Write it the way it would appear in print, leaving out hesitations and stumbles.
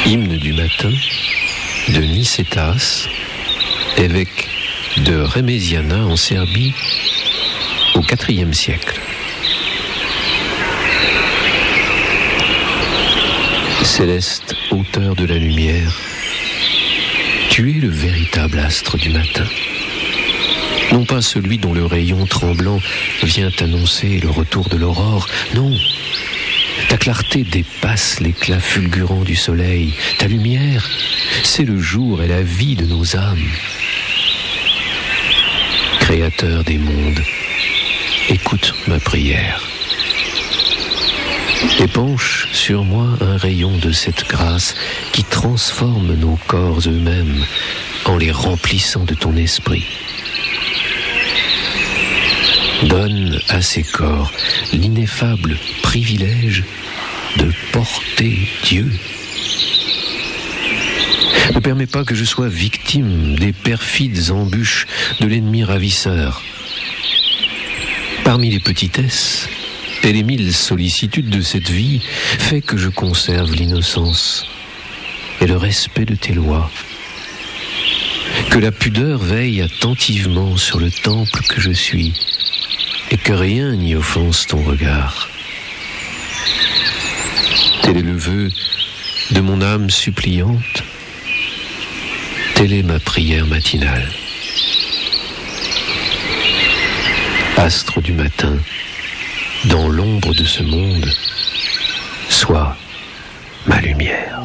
Hymne du matin de Nicétas, évêque de Reméziana en Serbie au IVe siècle. Céleste auteur de la lumière, tu es le véritable astre du matin. Non pas celui dont le rayon tremblant vient annoncer le retour de l'aurore, non. Ta clarté dépasse l'éclat fulgurant du soleil. Ta lumière, c'est le jour et la vie de nos âmes. Créateur des mondes, écoute ma prière. Épanche sur moi un rayon de cette grâce qui transforme nos corps eux-mêmes en les remplissant de ton esprit. Donne à ces corps l'ineffable privilège de porter Dieu. Ne permets pas que je sois victime des perfides embûches de l'ennemi ravisseur. Parmi les petitesses et les 1000 sollicitudes de cette vie, fais que je conserve l'innocence et le respect de tes lois. Que la pudeur veille attentivement sur le temple que je suis, et que rien n'y offense ton regard. Tel est le vœu de mon âme suppliante, telle est ma prière matinale. Astre du matin, dans l'ombre de ce monde, sois ma lumière.